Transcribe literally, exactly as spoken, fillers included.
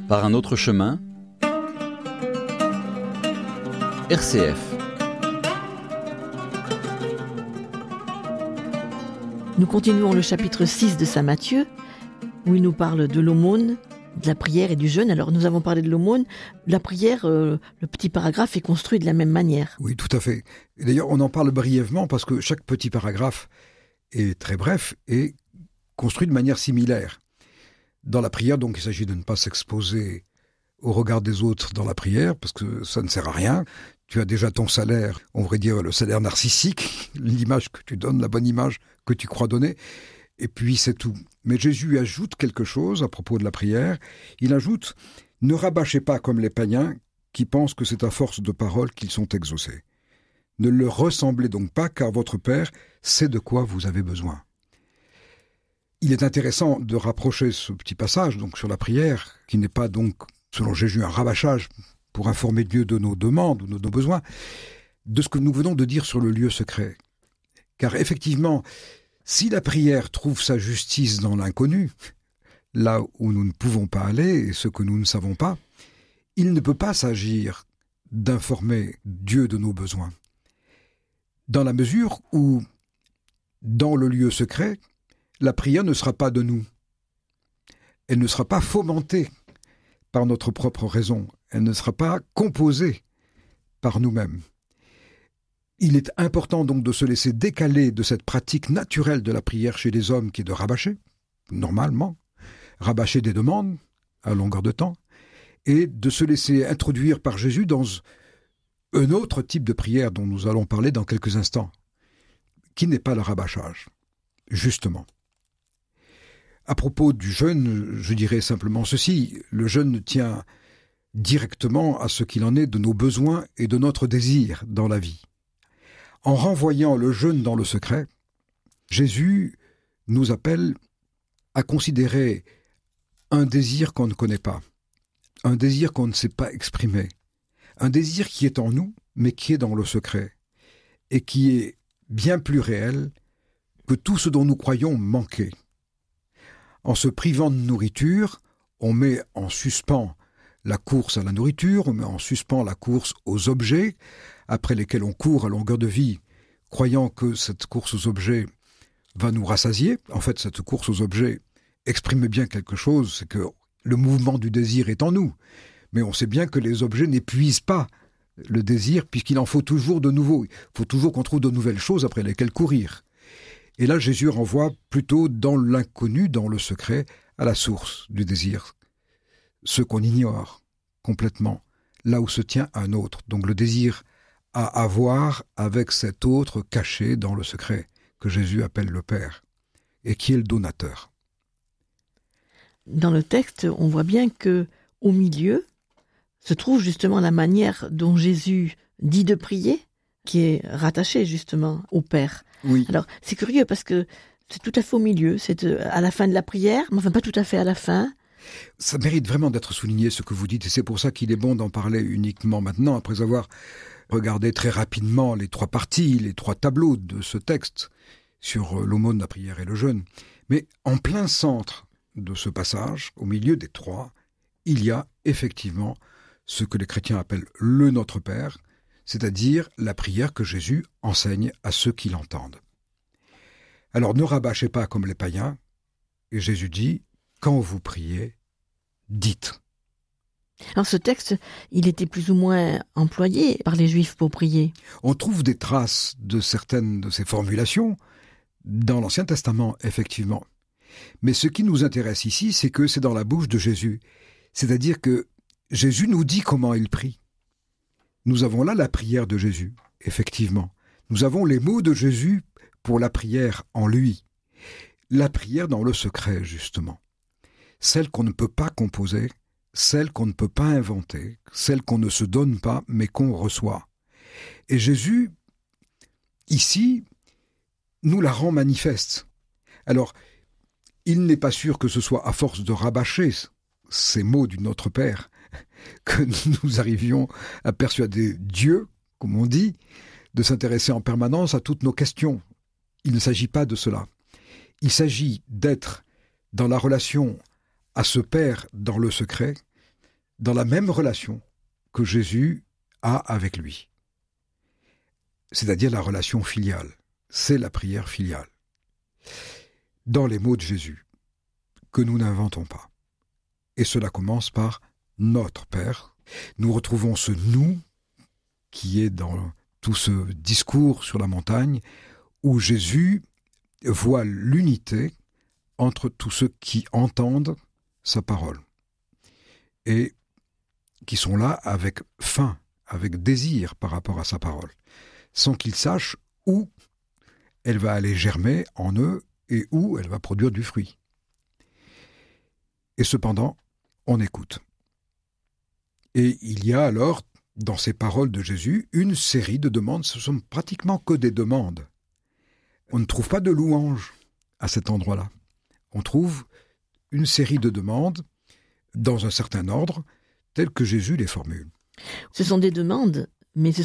Par un autre chemin, R C F. Nous continuons le chapitre six de saint Matthieu, où il nous parle de l'aumône, de la prière et du jeûne. Alors nous avons parlé de l'aumône, la prière, euh, le petit paragraphe est construit de la même manière. Oui, tout à fait. Et d'ailleurs, on en parle brièvement parce que chaque petit paragraphe est très bref et construit de manière similaire. Dans la prière, donc, il s'agit de ne pas s'exposer au regard des autres dans la prière, parce que ça ne sert à rien. Tu as déjà ton salaire, on pourrait dire le salaire narcissique, l'image que tu donnes, la bonne image que tu crois donner, et puis c'est tout. Mais Jésus ajoute quelque chose à propos de la prière. Il ajoute « Ne rabâchez pas comme les païens qui pensent que c'est à force de paroles qu'ils sont exaucés. Ne leur ressemblez donc pas, car votre Père sait de quoi vous avez besoin. » Il est intéressant de rapprocher ce petit passage donc sur la prière, qui n'est pas donc, selon Jésus, un rabâchage pour informer Dieu de nos demandes ou de nos besoins, de ce que nous venons de dire sur le lieu secret. Car effectivement, si la prière trouve sa justice dans l'inconnu, là où nous ne pouvons pas aller et ce que nous ne savons pas, il ne peut pas s'agir d'informer Dieu de nos besoins. Dans la mesure où, dans le lieu secret, la prière ne sera pas de nous. Elle ne sera pas fomentée par notre propre raison. Elle ne sera pas composée par nous-mêmes. Il est important donc de se laisser décaler de cette pratique naturelle de la prière chez les hommes qui est de rabâcher, normalement, rabâcher des demandes à longueur de temps, et de se laisser introduire par Jésus dans un autre type de prière dont nous allons parler dans quelques instants, qui n'est pas le rabâchage, justement. À propos du jeûne, je dirais simplement ceci, le jeûne tient directement à ce qu'il en est de nos besoins et de notre désir dans la vie. En renvoyant le jeûne dans le secret, Jésus nous appelle à considérer un désir qu'on ne connaît pas, un désir qu'on ne sait pas exprimer, un désir qui est en nous, mais qui est dans le secret, et qui est bien plus réel que tout ce dont nous croyons manquer. En se privant de nourriture, on met en suspens la course à la nourriture, on met en suspens la course aux objets, après lesquels on court à longueur de vie, croyant que cette course aux objets va nous rassasier. En fait, cette course aux objets exprime bien quelque chose, c'est que le mouvement du désir est en nous. Mais on sait bien que les objets n'épuisent pas le désir, puisqu'il en faut toujours de nouveau. Il faut toujours qu'on trouve de nouvelles choses après lesquelles courir. Et là, Jésus renvoie plutôt dans l'inconnu, dans le secret, à la source du désir. Ce qu'on ignore complètement, là où se tient un autre. Donc le désir à avoir avec cet autre caché dans le secret, que Jésus appelle le Père, et qui est le donateur. Dans le texte, on voit bien que au milieu se trouve justement la manière dont Jésus dit de prier, qui est rattachée justement au Père. Oui. Alors, c'est curieux parce que c'est tout à fait au milieu, c'est à la fin de la prière, mais enfin pas tout à fait à la fin. Ça mérite vraiment d'être souligné ce que vous dites, et c'est pour ça qu'il est bon d'en parler uniquement maintenant, après avoir regardé très rapidement les trois parties, les trois tableaux de ce texte sur l'aumône, la prière et le jeûne. Mais en plein centre de ce passage, au milieu des trois, il y a effectivement ce que les chrétiens appellent le Notre Père, c'est-à-dire la prière que Jésus enseigne à ceux qui l'entendent. Alors ne rabâchez pas comme les païens, et Jésus dit, quand vous priez, dites. Alors ce texte, il était plus ou moins employé par les Juifs pour prier. On trouve des traces de certaines de ces formulations dans l'Ancien Testament, effectivement. Mais ce qui nous intéresse ici, c'est que c'est dans la bouche de Jésus. C'est-à-dire que Jésus nous dit comment il prie. Nous avons là la prière de Jésus, effectivement. Nous avons les mots de Jésus pour la prière en lui. La prière dans le secret, justement. Celle qu'on ne peut pas composer, celle qu'on ne peut pas inventer, celle qu'on ne se donne pas, mais qu'on reçoit. Et Jésus, ici, nous la rend manifeste. Alors, il n'est pas sûr que ce soit à force de rabâcher ces mots du Notre Père que nous arrivions à persuader Dieu, comme on dit, de s'intéresser en permanence à toutes nos questions. Il ne s'agit pas de cela. Il s'agit d'être dans la relation à ce Père dans le secret, dans la même relation que Jésus a avec lui. C'est-à-dire la relation filiale. C'est la prière filiale. Dans les mots de Jésus, que nous n'inventons pas. Et cela commence par notre Père. Nous retrouvons ce « nous » qui est dans tout ce discours sur la montagne, où Jésus voit l'unité entre tous ceux qui entendent sa parole et qui sont là avec faim, avec désir par rapport à sa parole, sans qu'ils sachent où elle va aller germer en eux et où elle va produire du fruit. Et cependant, on écoute. Et il y a alors, dans ces paroles de Jésus, une série de demandes. Ce ne sont pratiquement que des demandes. On ne trouve pas de louanges à cet endroit-là. On trouve une série de demandes dans un certain ordre, tel que Jésus les formule. Ce sont des demandes, mais ce